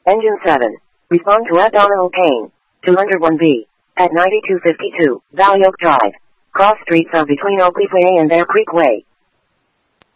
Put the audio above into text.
Engine 7. Respond to abdominal pain. 201B. At 9252, Valley Oak Drive. Cross streets are between Oakley Way and Bear Creek Way.